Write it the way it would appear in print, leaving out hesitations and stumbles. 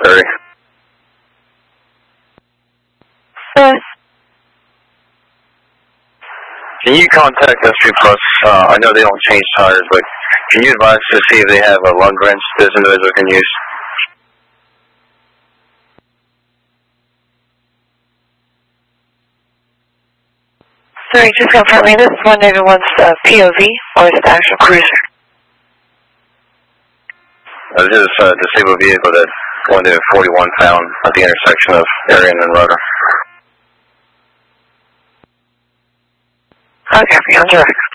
30. Yes. Can you contact S3 Plus? I know they don't change tires, but can you advise to see if they have a lug wrench this individual can use? Sorry, just confirm me. This is 191's POV, or is it the actual cruiser? This is a disabled vehicle that 141 found at the intersection of Arian and Rudder. Okay, on direct.